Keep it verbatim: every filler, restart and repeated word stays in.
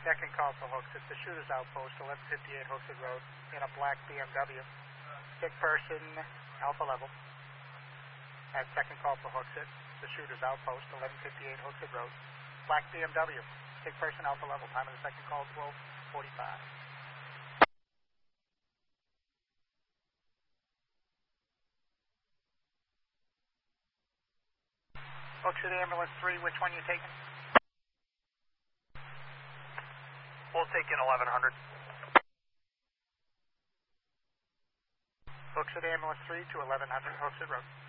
Second call for Hooksett, the shooter's outpost, eleven fifty-eight Hooksett Road, in a black B M W. Sick person, alpha level. And second call for Hooksett, the shooter's outpost, eleven fifty-eight Hooksett Road, black B M W. Sick person, alpha level. Time of the second call, twelve forty-five. Hooksett ambulance three, which one you taking? We'll take in eleven hundred. Hooksett ambulance three to eleven hundred Hooksett Road.